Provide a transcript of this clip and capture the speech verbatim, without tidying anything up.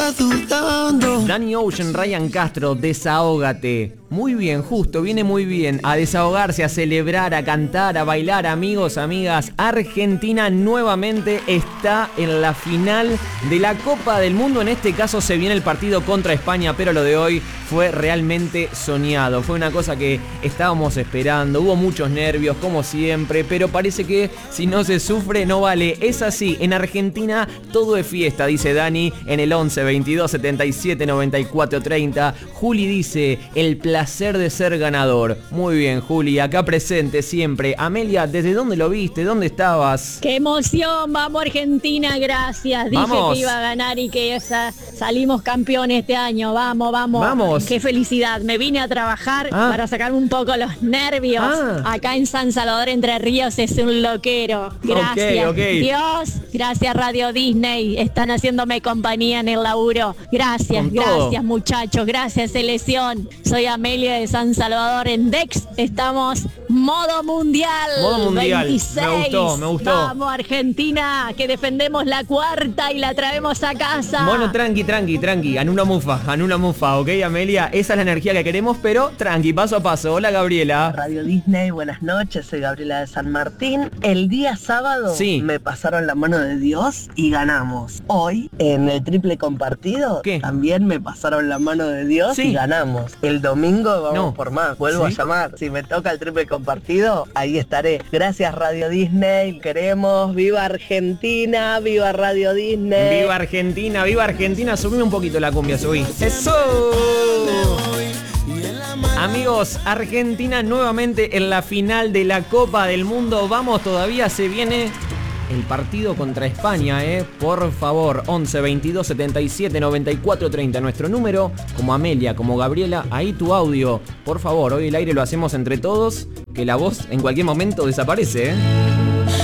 estás dudando. Danny Ocean, Ryan Castro, desahógate. Muy bien, justo, viene muy bien. A desahogarse, a celebrar, a cantar, a bailar, amigos, amigas. Argentina nuevamente está en la final de la Copa del Mundo. En este caso se viene el partido contra España, pero lo de hoy fue realmente soñado. Fue una cosa que estábamos esperando. Hubo muchos nervios, como siempre, pero parece que si no se sufre, no vale. Es así, en Argentina todo es fiesta, dice Dani en el once veintidós setenta y siete noventa y cuatro treinta. Juli dice, el placer de ser ganador. Muy bien, Juli, acá presente siempre. Amelia, ¿desde dónde lo viste? ¿Dónde estabas? ¡Qué emoción! Vamos Argentina, gracias. Dije Vamos. que iba a ganar y que esa, salimos campeones este año. Vamos, vamos. Vamos. Qué felicidad. Me vine a trabajar Ah. para sacarme un poco los nervios. Ah. Acá en San Salvador, Entre Ríos, es un loquero. Gracias. Ok, ok. Dios, gracias Radio Disney. Están haciéndome compañía en el laburo. Gracias, Con todo. gracias muchachos. Gracias selección. Soy Amelia de San Salvador en Dex. Estamos modo mundial. Modo mundial. veintiséis. Me gustó, me gustó. Vamos Argentina, que defendemos la cuarta y la traemos a casa. Bueno, tranqui, tranqui, tranqui. Anula mufa, anula mufa, ¿ok, Amelia? Esa es la energía que queremos, pero tranqui, paso a paso. Hola, Gabriela. Radio Disney, buenas noches, soy Gabriela de San Martín. El día sábado Sí. me pasaron la mano de Dios y ganamos. Hoy, en el triple compartido, ¿Qué? también me pasaron la mano de Dios Sí. y ganamos. El domingo vamos No. por más, vuelvo ¿Sí? a llamar. Si me toca el triple compartido, ahí estaré. Gracias Radio Disney, queremos, viva Argentina, viva Radio Disney. Viva Argentina, viva Argentina. Subime un poquito la cumbia, subí. ¡Eso! Amigos, Argentina nuevamente en la final de la Copa del Mundo. Vamos, todavía se viene el partido contra España, eh. Por favor, once veintidós setenta y siete noventa y cuatro treinta. Nuestro número, como Amelia, como Gabriela, ahí tu audio. Por favor, hoy el aire lo hacemos entre todos, que la voz en cualquier momento desaparece, eh.